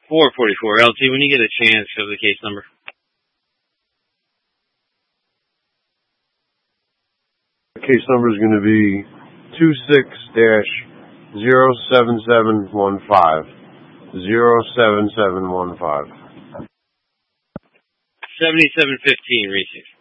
444. LT, when you get a chance, show the case number. The case number is going to be 26-07715. 07715. 7715, Reese.